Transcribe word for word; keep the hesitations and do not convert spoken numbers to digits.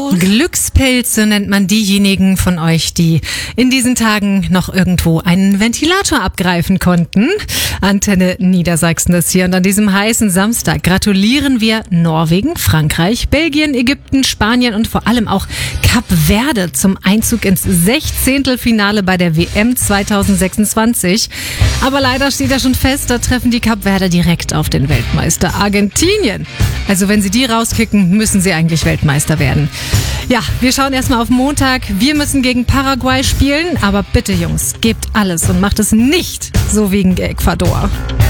Glückspilze nennt man diejenigen von euch, die in diesen Tagen noch irgendwo einen Ventilator abgreifen konnten. Antenne Niedersachsen ist hier und an diesem heißen Samstag gratulieren wir Norwegen, Frankreich, Belgien, Ägypten, Spanien und vor allem auch Kap Verde zum Einzug ins Sechzehntelfinale bei der W M zwanzig sechsundzwanzig. Aber leider steht ja schon fest, da treffen die Kap Verde direkt auf den Weltmeister Argentinien. Also wenn sie die rauskicken, müssen sie eigentlich Weltmeister werden. Ja, wir schauen erstmal auf Montag. Wir müssen gegen Paraguay spielen, aber bitte Jungs, gebt alles und macht es nicht so wie gegen Ecuador.